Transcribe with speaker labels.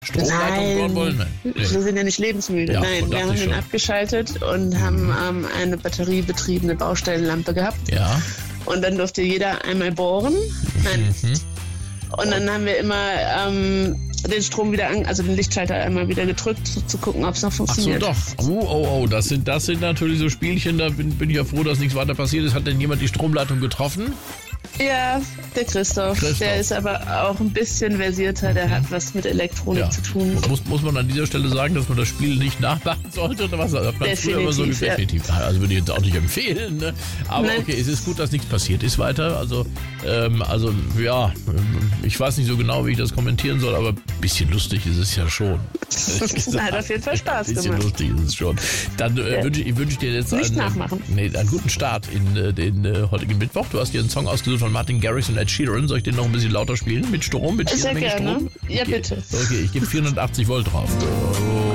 Speaker 1: Stromleitung bauen wollen? Nein.
Speaker 2: Wir sind ja nicht lebensmüde.
Speaker 1: Ja,
Speaker 2: Nein, wir haben
Speaker 1: dachte ich
Speaker 2: den
Speaker 1: schon.
Speaker 2: abgeschaltet und haben eine batteriebetriebene Baustellenlampe gehabt.
Speaker 1: Ja.
Speaker 2: Und dann durfte jeder einmal bohren. Nein. Und dann haben wir immer den Strom wieder also den Lichtschalter einmal wieder gedrückt, zu gucken, ob es noch
Speaker 1: Ach so,
Speaker 2: funktioniert.
Speaker 1: doch. Oh, das sind natürlich so Spielchen, da bin ich ja froh, dass nichts weiter passiert ist. Hat denn jemand die Stromleitung getroffen?
Speaker 2: Ja, der Christoph. Der ist aber auch ein bisschen versierter, der hat was mit Elektronik zu tun.
Speaker 1: Muss man an dieser Stelle sagen, dass man das Spiel nicht nachmachen sollte oder was? Hat man früher immer so definitiv. Also würde ich jetzt auch nicht empfehlen. Ne? Aber nein. Okay, es ist gut, dass nichts passiert ist weiter. Also ja, ich weiß nicht so genau, wie ich das kommentieren soll, aber ein bisschen lustig ist es ja schon.
Speaker 2: Hat auf jeden Fall Spaß gemacht. Ein
Speaker 1: bisschen lustig ist es schon. Dann wünsche ich dir jetzt einen guten Start in den heutigen Mittwoch. Du hast dir einen Song ausgesucht von Martin Garrix und Ed Sheeran. Soll ich den noch ein bisschen lauter spielen? Mit Strom? Mit
Speaker 2: sehr gerne.
Speaker 1: Strom?
Speaker 2: Ja, bitte.
Speaker 1: Okay, ich gebe 480 Volt drauf.